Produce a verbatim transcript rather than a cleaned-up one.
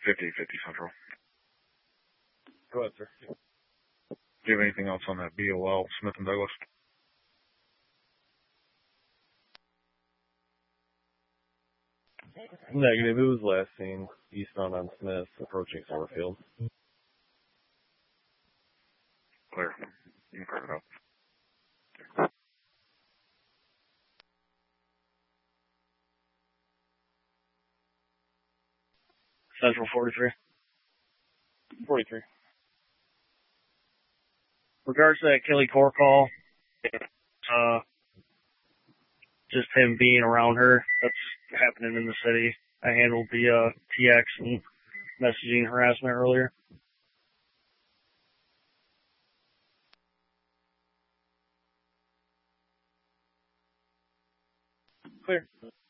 fifty fifty Central. Go ahead, sir. Do you have anything else on that B O L, Smith and Douglas? Negative. It was last seen eastbound on Smith, approaching Summerfield. Clear. You can clear it up. Central forty-three. forty-three. Regards to that Kelly Core call, uh, just him being around her, that's happening in the city. I handled the uh, T X and messaging harassment earlier. Clear.